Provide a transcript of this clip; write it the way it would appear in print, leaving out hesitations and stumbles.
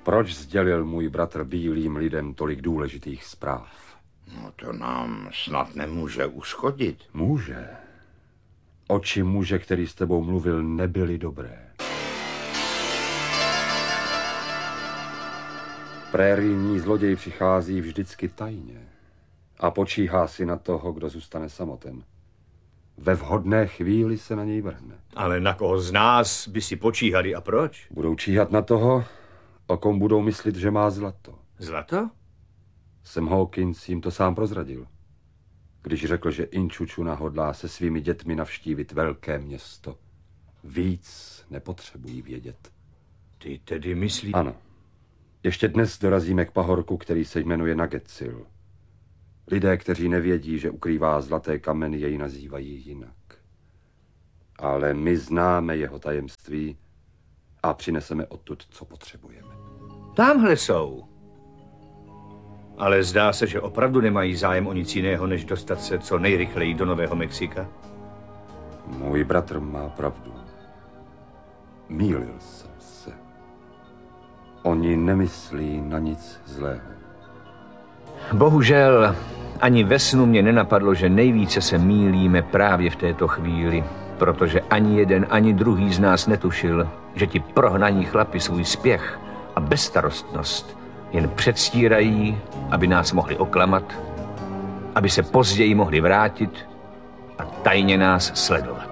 Proč sdělil můj bratr bílým lidem tolik důležitých zpráv? No to nám snad nemůže uškodit. Může. Oči muže, který s tebou mluvil, nebyly dobré. Prérijní zloděj přichází vždycky tajně a počíhá si na toho, kdo zůstane samoten. Ve vhodné chvíli se na něj vrhne. Ale na koho z nás by si počíhali a proč? Budou číhat na toho, o kom budou myslit, že má zlato. Zlato? Sam Hawkins jim to sám prozradil, když řekl, že Inčučuna hodlá se svými dětmi navštívit velké město. Víc nepotřebují vědět. Ty tedy myslíš? Ano. Ještě dnes dorazíme k pahorku, který se jmenuje Nagetsil. Lidé, kteří nevědí, že ukrývá zlaté kameny, jej nazývají jinak. Ale my známe jeho tajemství a přineseme odtud, co potřebujeme. Tamhle jsou. Ale zdá se, že opravdu nemají zájem o nic jiného, než dostat se co nejrychleji do Nového Mexika. Můj bratr má pravdu. Mýlil jsem se. Oni nemyslí na nic zlého. Bohužel, ani ve snu mě nenapadlo, že nejvíce se mýlíme právě v této chvíli, protože ani jeden, ani druhý z nás netušil, že ti prohnaní chlapi svůj spěch a bezstarostnost jen předstírají, aby nás mohli oklamat, aby se později mohli vrátit a tajně nás sledovat.